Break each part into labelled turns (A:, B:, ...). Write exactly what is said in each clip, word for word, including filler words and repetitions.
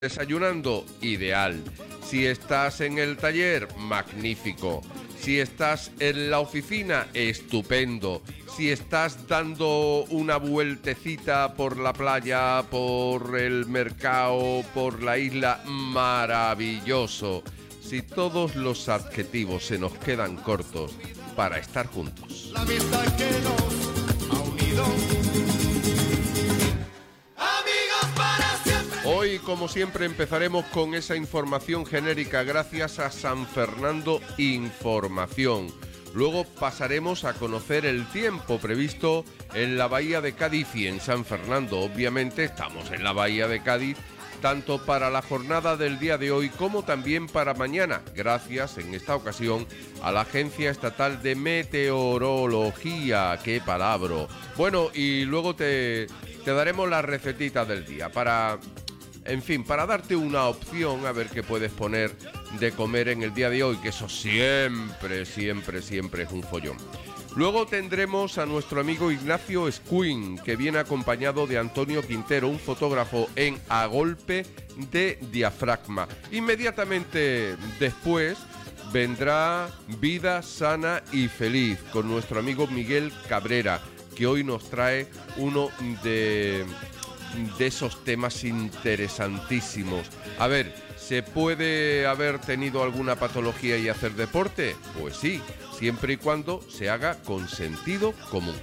A: Desayunando, ideal. Si estás en el taller, magnífico. Si estás en la oficina, estupendo. Si estás dando una vueltecita por la playa, por el mercado, por la isla, maravilloso. Si todos los adjetivos se nos quedan cortos para estar juntos.
B: La amistad que nos ha unido.
A: Hoy, como siempre, empezaremos con esa información genérica gracias a San Fernando Información. Luego pasaremos a conocer el tiempo previsto en la Bahía de Cádiz y en San Fernando. Obviamente estamos en la Bahía de Cádiz tanto para la jornada del día de hoy como también para mañana, gracias en esta ocasión a la Agencia Estatal de Meteorología. ¡Qué palabra! Bueno, y luego te, te daremos la recetita del día para... En fin, para darte una opción a ver qué puedes poner de comer en el día de hoy, que eso siempre, siempre, siempre es un follón. Luego tendremos a nuestro amigo Ignacio Escuin, que viene acompañado de Antonio Quintero, un fotógrafo en A Golpe de Diafragma. Inmediatamente después vendrá Vida Sana y Feliz con nuestro amigo Miguel Cabrera, que hoy nos trae uno de... de esos temas interesantísimos. A ver, ¿se puede haber tenido alguna patología y hacer deporte? Pues sí, siempre y cuando se haga con sentido común.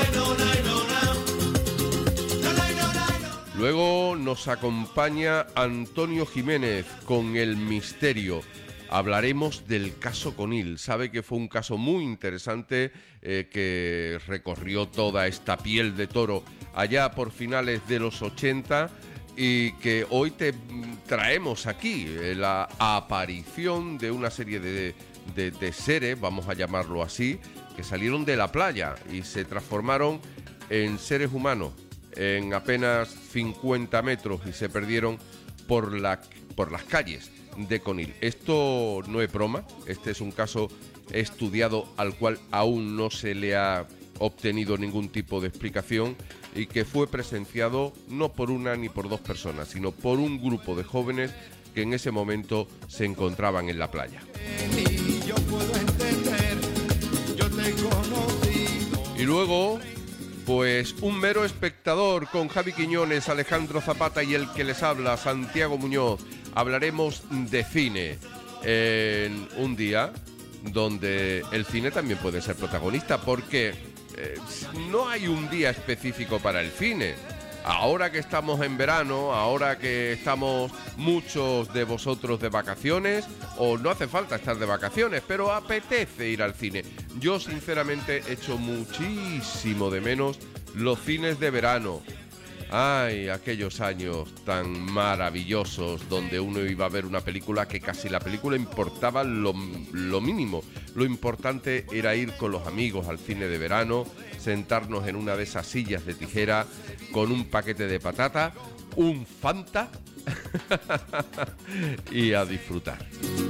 A: Luego nos acompaña Antonio Jiménez con El Misterio. Hablaremos del caso Conil. Sabe que fue un caso muy interesante eh, que recorrió toda esta piel de toro allá por finales de los ochenta y que hoy te traemos aquí, eh, la aparición de una serie de, de, de seres, vamos a llamarlo así, que salieron de la playa y se transformaron en seres humanos en apenas cincuenta metros y se perdieron por, la, por las calles de Conil. Esto no es broma, este es un caso estudiado al cual aún no se le ha obtenido ningún tipo de explicación y que fue presenciado no por una ni por dos personas, sino por un grupo de jóvenes que en ese momento se encontraban en la playa. Y luego, pues un mero espectador con Javi Quiñones, Alejandro Zapata y el que les habla, Santiago Muñoz. Hablaremos de cine en un día donde el cine también puede ser protagonista, porque eh, no hay un día específico para el cine. Ahora que estamos en verano, ahora que estamos muchos de vosotros de vacaciones, o no hace falta estar de vacaciones, pero apetece ir al cine. Yo sinceramente echo muchísimo de menos los cines de verano. Ay, aquellos años tan maravillosos donde uno iba a ver una película que casi la película importaba lo, lo mínimo. Lo importante era ir con los amigos al cine de verano, sentarnos en una de esas sillas de tijera con un paquete de patata, un Fanta y a disfrutar.